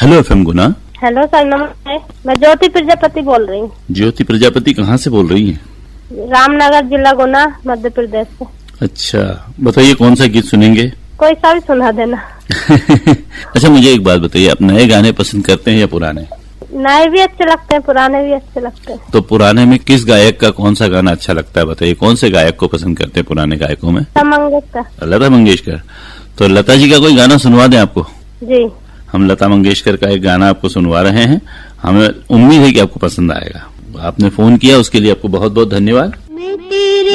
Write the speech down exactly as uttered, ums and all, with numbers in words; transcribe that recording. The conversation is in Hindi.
हेलो एफएम गुना। हेलो सर, नमस्ते। मैं ज्योति प्रजापति बोल रही हूँ। ज्योति प्रजापति कहाँ से बोल रही हैं? रामनगर जिला गुना, मध्य प्रदेश से। अच्छा, बताइए कौन सा गीत सुनेंगे? कोई सा भी सुना देना। अच्छा, मुझे एक बात बताइए, आप नए गाने पसंद करते हैं या पुराने? नए भी अच्छे लगते हैं, पुराने भी अच्छे लगते हैं। तो पुराने में किस गायक का कौन सा गाना अच्छा लगता है, बताइए। कौन से गायक को पसंद करते हैं पुराने गायकों में? लता मंगेशकर। लता मंगेशकर। तो लता जी का कोई गाना सुनवा दें आपको? जी। हम लता मंगेशकर का एक गाना आपको सुनवा रहे हैं। हमें उम्मीद है कि आपको पसंद आएगा। आपने फोन किया उसके लिए आपको बहुत बहुत धन्यवाद।